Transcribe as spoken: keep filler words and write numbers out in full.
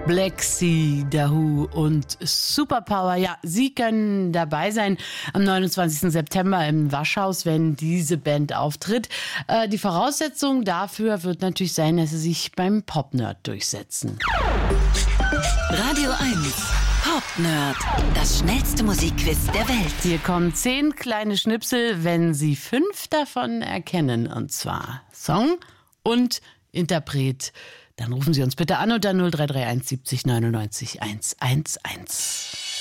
Black Sea, Dahoo und Superpower. Ja, Sie können dabei sein am neunundzwanzigsten September im Waschhaus, wenn diese Band auftritt. Äh, die Voraussetzung dafür wird natürlich sein, dass Sie sich beim Pop-Nerd durchsetzen. Radio eins Pop-Nerd, das schnellste Musikquiz der Welt. Hier kommen zehn kleine Schnipsel, wenn Sie fünf davon erkennen, und zwar Song und Interpret, dann rufen Sie uns bitte an unter null drei drei eins siebzig neunundneunzig hundertzehn.